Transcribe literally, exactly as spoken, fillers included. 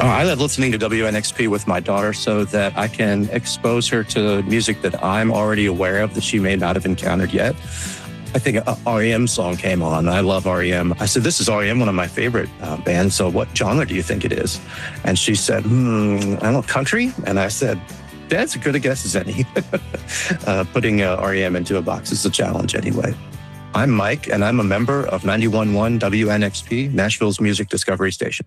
Uh, I love listening to W N X P with my daughter so that I can expose her to music that I'm already aware of that she may not have encountered yet. I think a R E M song came on. I love R E M. I said, this is R E M, one of my favorite uh, bands. So what genre do you think it is? And she said, hmm, I don't know, country? And I said, that's as good a guess as any. uh, putting uh, R E M into a box is a challenge anyway. I'm Mike, and I'm a member of ninety-one point one W N X P, Nashville's music discovery station.